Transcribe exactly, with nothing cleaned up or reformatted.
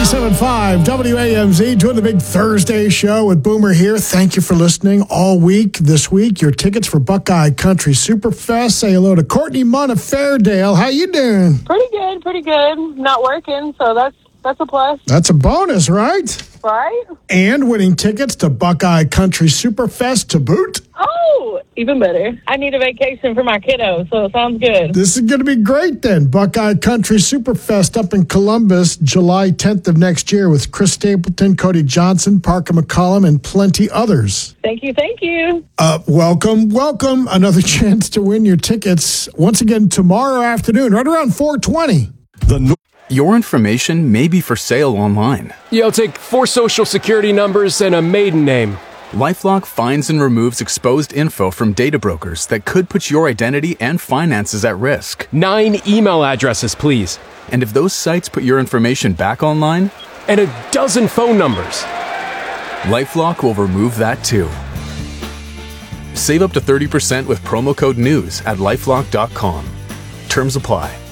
ninety-seven point five W A M Z, doing the big Thursday show with Boomer here. Thank you for listening all week. This week, your tickets for Buckeye Country Superfest. Say hello to Courtney Munn of Fairdale. How you doing? Pretty good, pretty good. Not working, so that's that's a plus. That's a bonus, right? Right? And winning tickets to Buckeye Country Superfest to boot. Oh, even better. I need a vacation for my kiddo, so it sounds good. This is going to be great then. Buckeye Country Superfest up in Columbus, July tenth of next year with Chris Stapleton, Cody Johnson, Parker McCollum, and plenty others. Thank you, thank you. Uh, welcome, welcome. Another chance to win your tickets once again tomorrow afternoon, right around four twenty. The no- Your information may be for sale online. Yeah, I'll take four social security numbers and a maiden name. LifeLock finds and removes exposed info from data brokers that could put your identity and finances at risk. Nine email addresses, please. And if those sites put your information back online? And a dozen phone numbers. LifeLock will remove that too. Save up to thirty percent with promo code NEWS at lifelock dot com. Terms apply.